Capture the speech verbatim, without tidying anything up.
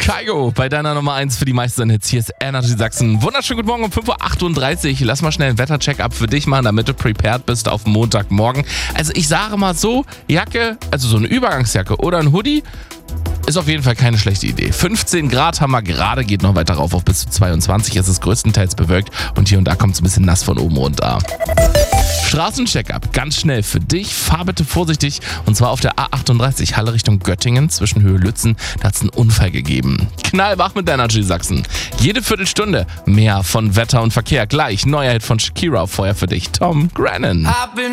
Kygo bei deiner Nummer eins für die meisten Hits. Hier ist Energy Sachsen. Wunderschönen guten Morgen um fünf Uhr achtunddreißig. Lass mal schnell einen Wetter-Check-up für dich machen, damit du prepared bist auf Montagmorgen. Also ich sage mal so, Jacke, also so eine Übergangsjacke oder ein Hoodie, ist auf jeden Fall keine schlechte Idee. fünfzehn Grad haben wir gerade, geht noch weiter rauf auf bis zu zweiundzwanzig. Es ist größtenteils bewölkt und hier und da kommt es ein bisschen nass von oben runter. Straßencheck-up, ganz schnell für dich. Fahr bitte vorsichtig und zwar auf der A achtunddreißig Halle Richtung Göttingen zwischen Höhe Lützen. Da hat es einen Unfall gegeben. Knallwach mit Energy Sachsen. Jede Viertelstunde mehr von Wetter und Verkehr. Gleich neuer Hit von Shakira. Feuer für dich, Tom Grennan.